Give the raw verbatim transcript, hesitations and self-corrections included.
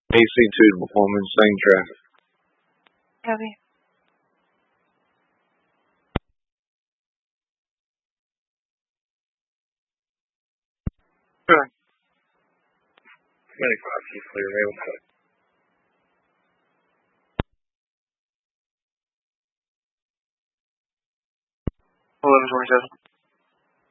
A C two to performance, same traffic. Copy. Right. twenty-five, keep clear, rail cut. eleven twenty-seven.